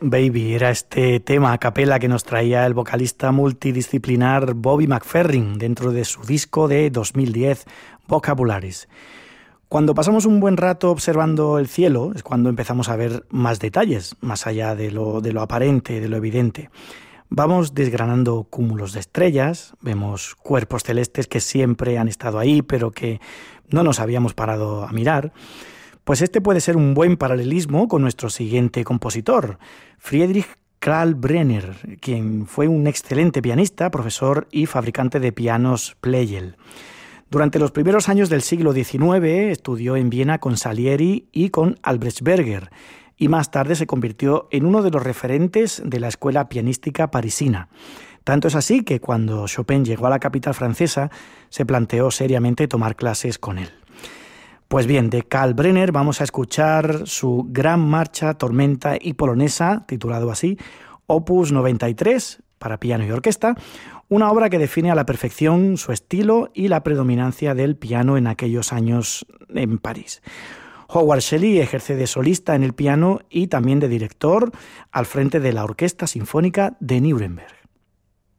Baby era este tema a capela que nos traía el vocalista multidisciplinar Bobby McFerrin dentro de su disco de 2010, Vocabularies. Cuando pasamos un buen rato observando el cielo es cuando empezamos a ver más detalles, más allá de lo aparente, de lo evidente. Vamos desgranando cúmulos de estrellas, vemos cuerpos celestes que siempre han estado ahí, pero que no nos habíamos parado a mirar. Pues este puede ser un buen paralelismo con nuestro siguiente compositor, Friedrich Kalkbrenner, quien fue un excelente pianista, profesor y fabricante de pianos Pleyel. Durante los primeros años del siglo XIX estudió en Viena con Salieri y con Albrecht Berger, y más tarde se convirtió en uno de los referentes de la escuela pianística parisina. Tanto es así que cuando Chopin llegó a la capital francesa, se planteó seriamente tomar clases con él. Pues bien, de Kalkbrenner vamos a escuchar su Gran Marcha, Tormenta y Polonesa, titulado así, Opus 93, para piano y orquesta, una obra que define a la perfección su estilo y la predominancia del piano en aquellos años en París. Howard Shelley ejerce de solista en el piano y también de director al frente de la Orquesta Sinfónica de Nuremberg.